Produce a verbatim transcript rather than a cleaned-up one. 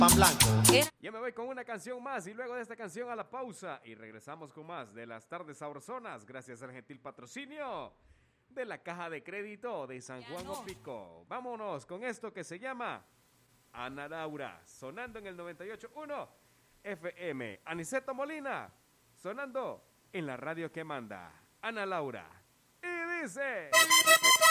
pan blanco. Yo me voy con una canción más y luego de esta canción a la pausa y regresamos con más de las tardes sabrosonnas gracias al gentil patrocinio de la Caja de Crédito de San Juan Opico. Vámonos con esto que se llama Ana Laura, sonando en el noventa y ocho punto uno F M. Aniceto Molina, sonando en la radio que manda. Ana Laura. Y dice...